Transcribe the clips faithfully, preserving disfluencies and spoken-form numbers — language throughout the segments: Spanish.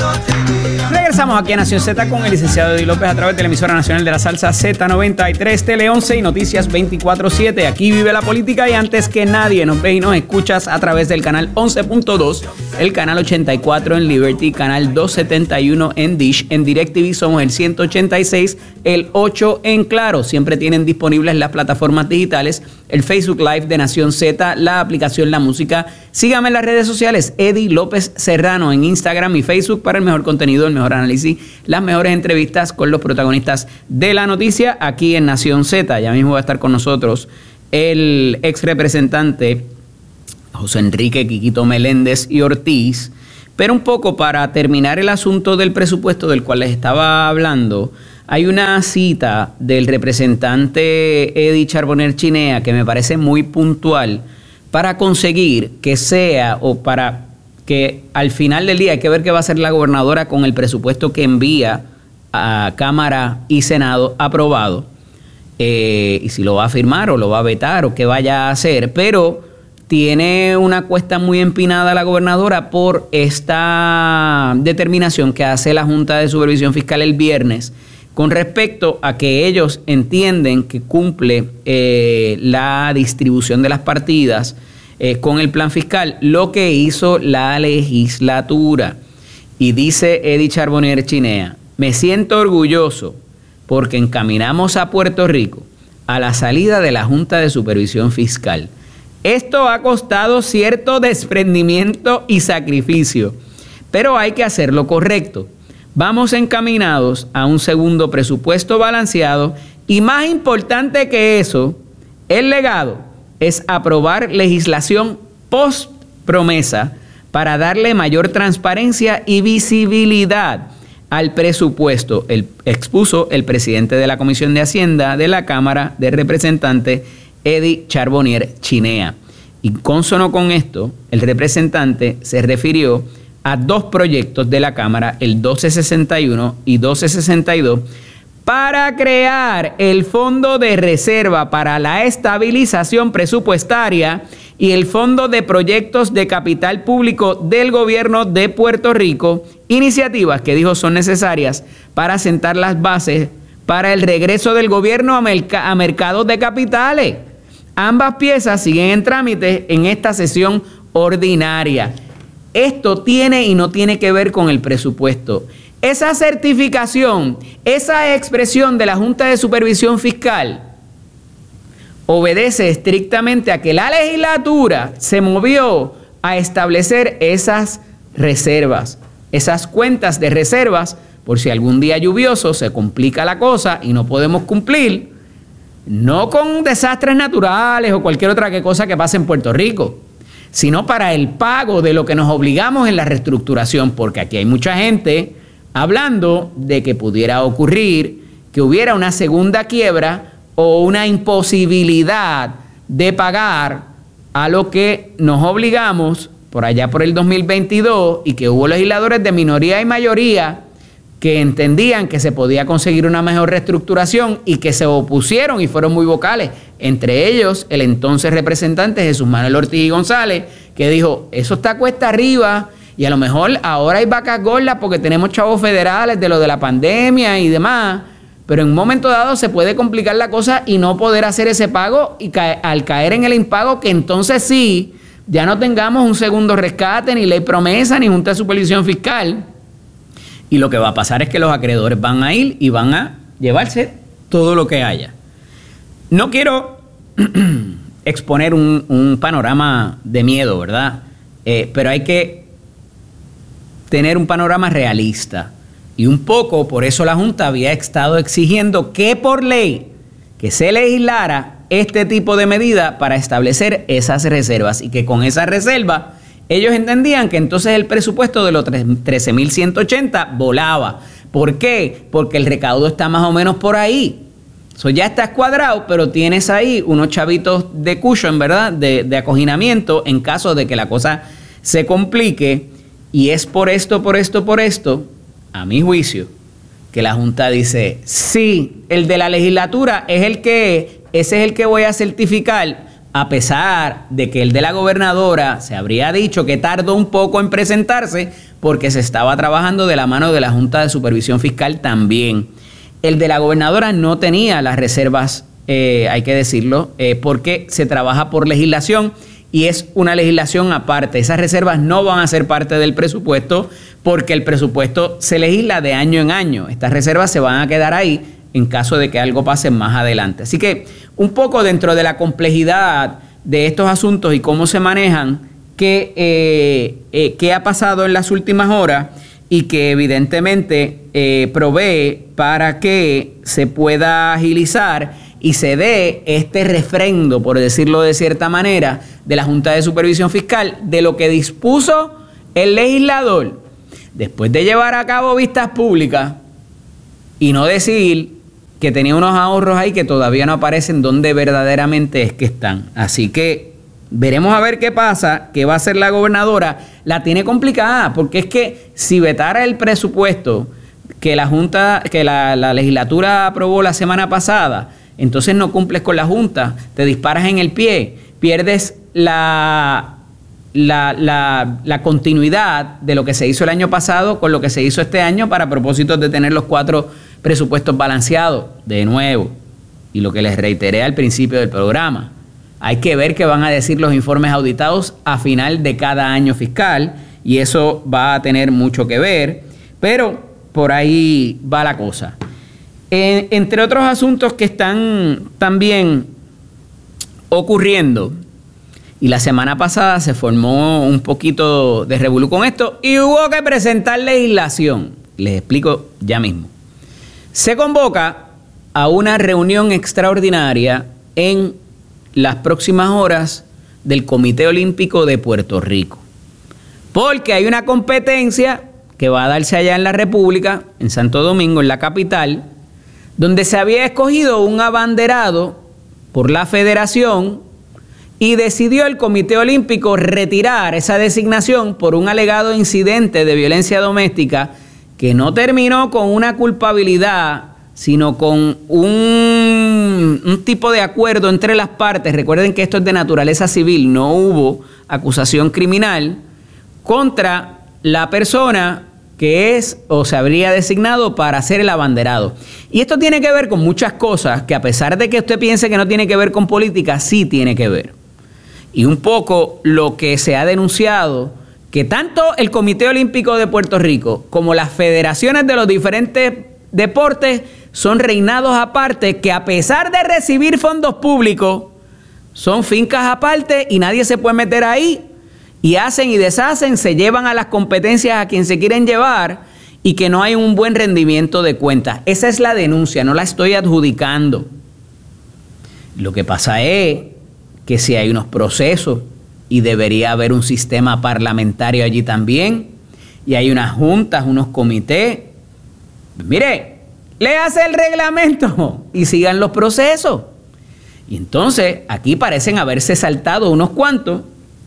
Regresamos aquí a Nación Z con el licenciado Eddie López a través de la emisora nacional de la salsa Z noventa y tres, Tele once y Noticias veinticuatro siete. Aquí vive la política y antes que nadie nos ve y nos escuchas a través del canal once punto dos, el canal ochenta y cuatro en Liberty, canal doscientos setenta y uno en Dish. En DirecTV somos el ciento ochenta y seis, el ocho en Claro. Siempre tienen disponibles las plataformas digitales, el Facebook Live de Nación Z, la aplicación La Música. Sígame en las redes sociales, Eddie López Serrano, en Instagram y Facebook para el mejor contenido, el mejor análisis, las mejores entrevistas con los protagonistas de la noticia aquí en Nación Z. Ya mismo va a estar con nosotros el ex representante José Enrique Quiquito Meléndez y Ortiz. Pero un poco para terminar el asunto del presupuesto del cual les estaba hablando, hay una cita del representante Eddie Charbonnier Chinea que me parece muy puntual para conseguir que sea, o para que al final del día, hay que ver qué va a hacer la gobernadora con el presupuesto que envía a Cámara y Senado aprobado, eh, y si lo va a firmar o lo va a vetar o qué vaya a hacer, pero tiene una cuesta muy empinada la gobernadora por esta determinación que hace la Junta de Supervisión Fiscal el viernes con respecto a que ellos entienden que cumple eh, la distribución de las partidas eh, con el plan fiscal, lo que hizo la legislatura. Y dice Eddie Charbonnier Chinea: me siento orgulloso porque encaminamos a Puerto Rico a la salida de la Junta de Supervisión Fiscal. Esto ha costado cierto desprendimiento y sacrificio, pero hay que hacerlo correcto. Vamos encaminados a un segundo presupuesto balanceado y, más importante que eso, el legado es aprobar legislación post promesa para darle mayor transparencia y visibilidad al presupuesto, el, expuso el presidente de la Comisión de Hacienda de la Cámara de Representantes, Eddie Charbonnier Chinea. Y consono con esto, el representante se refirió a dos proyectos de la Cámara, el doce sesenta y uno y doce sesenta y dos, para crear el Fondo de Reserva para la Estabilización Presupuestaria y el Fondo de Proyectos de Capital Público del Gobierno de Puerto Rico, iniciativas que dijo son necesarias para sentar las bases para el regreso del gobierno a, merc- a mercados de capitales. Ambas piezas siguen en trámite en esta sesión ordinaria. Esto tiene y no tiene que ver con el presupuesto. Esa certificación, esa expresión de la Junta de Supervisión Fiscal obedece estrictamente a que la legislatura se movió a establecer esas reservas, esas cuentas de reservas, por si algún día lluvioso se complica la cosa y no podemos cumplir, no con desastres naturales o cualquier otra cosa que pase en Puerto Rico, sino para el pago de lo que nos obligamos en la reestructuración, porque aquí hay mucha gente hablando de que pudiera ocurrir que hubiera una segunda quiebra o una imposibilidad de pagar a lo que nos obligamos por allá por el dos mil veintidós, y que hubo legisladores de minoría y mayoría que entendían que se podía conseguir una mejor reestructuración y que se opusieron y fueron muy vocales. Entre ellos, el entonces representante Jesús Manuel Ortiz y González, que dijo, eso está cuesta arriba y a lo mejor ahora hay vacas gordas porque tenemos chavos federales de lo de la pandemia y demás, pero en un momento dado se puede complicar la cosa y no poder hacer ese pago, y ca- al caer en el impago, que entonces sí, ya no tengamos un segundo rescate, ni ley promesa, ni Junta de Supervisión Fiscal. Y lo que va a pasar es que los acreedores van a ir y van a llevarse todo lo que haya. No quiero exponer un, un panorama de miedo, ¿verdad? Eh, pero hay que tener un panorama realista. Y un poco por eso la Junta había estado exigiendo que por ley que se legislara este tipo de medida para establecer esas reservas, y que con esas reservas ellos entendían que entonces el presupuesto de los trece mil ciento ochenta volaba. ¿Por qué? Porque el recaudo está más o menos por ahí. Eso ya está cuadrado, pero tienes ahí unos chavitos de cushion, ¿verdad? De, de acoginamiento en caso de que la cosa se complique. Y es por esto, por esto, por esto, a mi juicio, que la Junta dice, sí, el de la legislatura es el que, ese es el que voy a certificar, a pesar de que el de la gobernadora se habría dicho que tardó un poco en presentarse porque se estaba trabajando de la mano de la Junta de Supervisión Fiscal también. El de la gobernadora no tenía las reservas, eh, hay que decirlo, eh, porque se trabaja por legislación y es una legislación aparte. Esas reservas no van a ser parte del presupuesto porque el presupuesto se legisla de año en año. Estas reservas se van a quedar ahí en caso de que algo pase más adelante. Así que un poco dentro de la complejidad de estos asuntos y cómo se manejan, qué, eh, eh, qué ha pasado en las últimas horas y que evidentemente eh, provee para que se pueda agilizar y se dé este refrendo, por decirlo de cierta manera, de la Junta de Supervisión Fiscal de lo que dispuso el legislador después de llevar a cabo vistas públicas y no decir que tenía unos ahorros ahí que todavía no aparecen donde verdaderamente es que están. Así que veremos a ver qué pasa, qué va a hacer la gobernadora. La tiene complicada, porque es que si vetara el presupuesto que la Junta, que la, la legislatura aprobó la semana pasada, entonces no cumples con la Junta, te disparas en el pie, pierdes la, la, la, la continuidad de lo que se hizo el año pasado con lo que se hizo este año para propósitos de tener los cuatro presupuestos balanceados de nuevo. Y lo que les reiteré al principio del programa, hay que ver qué van a decir los informes auditados a final de cada año fiscal y eso va a tener mucho que ver, pero por ahí va la cosa. Eh, entre otros asuntos que están también ocurriendo, y la semana pasada se formó un poquito de revolú con esto y hubo que presentar legislación. Les explico ya mismo. Se convoca a una reunión extraordinaria en las próximas horas del Comité Olímpico de Puerto Rico, porque hay una competencia que va a darse allá en la República, en Santo Domingo, en la capital, donde se había escogido un abanderado por la federación y decidió el Comité Olímpico retirar esa designación por un alegado incidente de violencia doméstica que no terminó con una culpabilidad, sino con un, un tipo de acuerdo entre las partes. Recuerden que esto es de naturaleza civil, no hubo acusación criminal contra la persona que es o se habría designado para ser el abanderado. Y esto tiene que ver con muchas cosas que, a pesar de que usted piense que no tiene que ver con política, sí tiene que ver. Y un poco lo que se ha denunciado, que tanto el Comité Olímpico de Puerto Rico como las federaciones de los diferentes deportes son reinados aparte, que a pesar de recibir fondos públicos, son fincas aparte y nadie se puede meter ahí. Y hacen y deshacen, se llevan a las competencias a quien se quieren llevar y que no hay un buen rendimiento de cuentas. Esa es la denuncia, no la estoy adjudicando. Lo que pasa es que si hay unos procesos y debería haber un sistema parlamentario allí también, y hay unas juntas, unos comités, pues mire, léase el reglamento y sigan los procesos. Y entonces aquí parecen haberse saltado unos cuantos.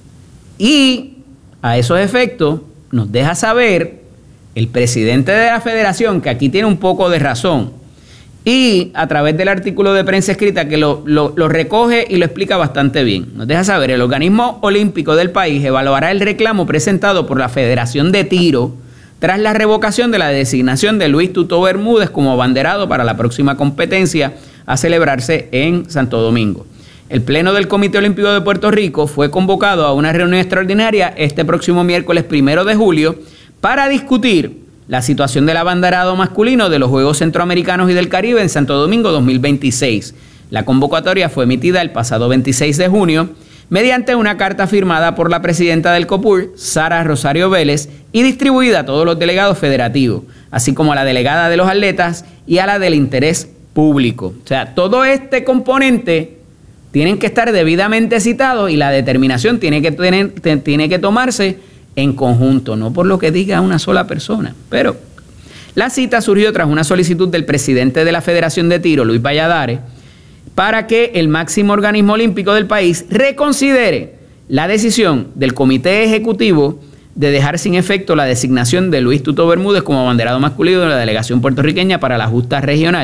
Y a esos efectos nos deja saber el presidente de la federación, que aquí tiene un poco de razón, y a través del artículo de prensa escrita que lo, lo, lo recoge y lo explica bastante bien. Nos deja saber: el organismo olímpico del país evaluará el reclamo presentado por la Federación de Tiro tras la revocación de la designación de Luis Tuto Bermúdez como abanderado para la próxima competencia a celebrarse en Santo Domingo. El Pleno del Comité Olímpico de Puerto Rico fue convocado a una reunión extraordinaria este próximo miércoles primero de julio para discutir la situación del abanderado masculino de los Juegos Centroamericanos y del Caribe en Santo Domingo dos mil veintiséis. La convocatoria fue emitida el pasado veintiséis de junio mediante una carta firmada por la presidenta del COPUR, Sara Rosario Vélez, y distribuida a todos los delegados federativos, así como a la delegada de los atletas y a la del interés público. O sea, todo este componente tienen que estar debidamente citados y la determinación tiene que, tener, tiene que tomarse en conjunto, no por lo que diga una sola persona. Pero la cita surgió tras una solicitud del presidente de la Federación de Tiro, Luis Valladares, para que el máximo organismo olímpico del país reconsidere la decisión del Comité Ejecutivo de dejar sin efecto la designación de Luis Tuto Bermúdez como abanderado masculino de la delegación puertorriqueña para la justa regional,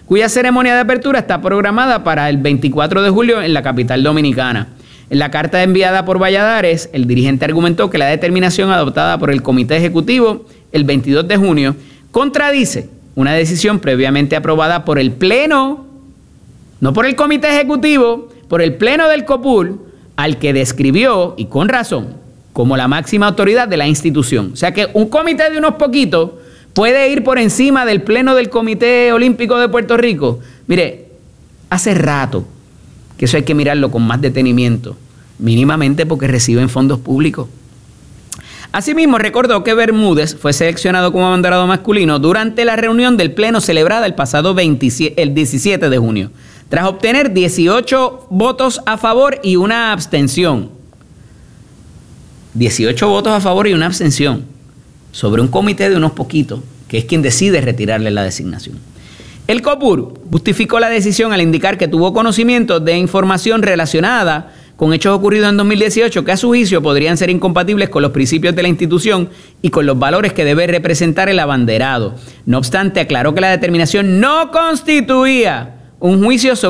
cuya ceremonia de apertura está programada para el veinticuatro de julio en la capital dominicana. En la carta enviada por Valladares, el dirigente argumentó que la determinación adoptada por el Comité Ejecutivo el veintidós de junio contradice una decisión previamente aprobada por el Pleno, no por el Comité Ejecutivo, por el Pleno del COPUL, al que describió, y con razón, como la máxima autoridad de la institución. O sea que un comité de unos poquitos puede ir por encima del Pleno del Comité Olímpico de Puerto Rico. Mire, hace rato que eso hay que mirarlo con más detenimiento, mínimamente porque reciben fondos públicos. Asimismo, recordó que Bermúdez fue seleccionado como abanderado masculino durante la reunión del Pleno celebrada el pasado veintisiete, el diecisiete de junio, tras obtener dieciocho votos a favor y una abstención. dieciocho votos a favor y una abstención sobre un comité de unos poquitos, que es quien decide retirarle la designación. El COPUR justificó la decisión al indicar que tuvo conocimiento de información relacionada con hechos ocurridos en dos mil dieciocho que a su juicio podrían ser incompatibles con los principios de la institución y con los valores que debe representar el abanderado. No obstante, aclaró que la determinación no constituía un juicio sobre